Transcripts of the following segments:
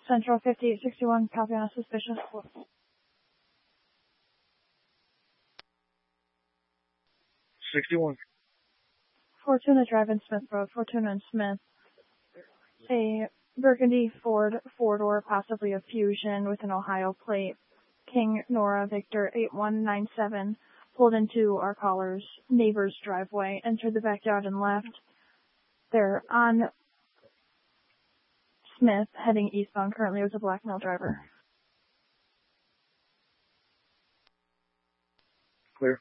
Central 5861, copy on a suspicious. Fortuna Drive in Smith Road, Fortuna and Smith. A burgundy Ford four-door, possibly a Fusion with an Ohio plate. King Nora Victor 8197 pulled into our caller's neighbor's driveway, entered the backyard and left. They're on Smith, heading eastbound. Currently with a black male driver. Clear.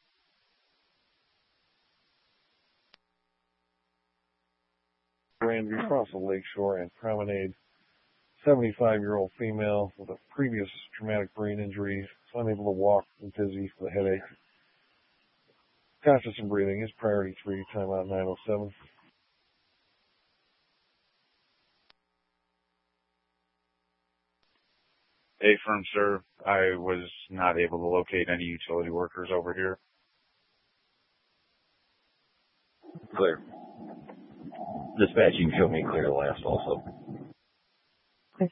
Ran across the lakeshore and promenade. 75-year-old female with a previous traumatic brain injury, unable to walk and dizzy with a headache. Conscious and breathing is priority 3, timeout 907. Affirm, sir. I was not able to locate any utility workers over here. Clear. Dispatch, you can show me clear last also. Clear.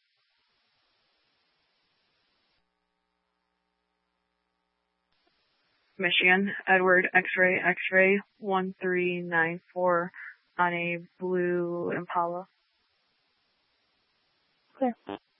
Michigan, Edward X-ray 1394 on a blue Impala. Clear.